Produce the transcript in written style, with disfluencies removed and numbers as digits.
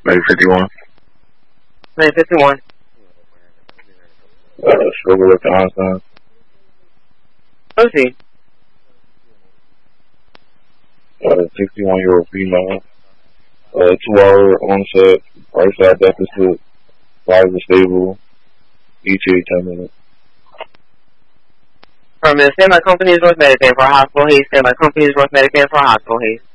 Maybe 51. Maybe 51. Struggle with the Einstein. Let's see. 61-year-old female. 2-hour onset. Right side deficit. Lives are stable. ETA 10 minutes. Stand by companies North Medicaid for hospital haze. Stand by companies North Medicaid for hospital haze.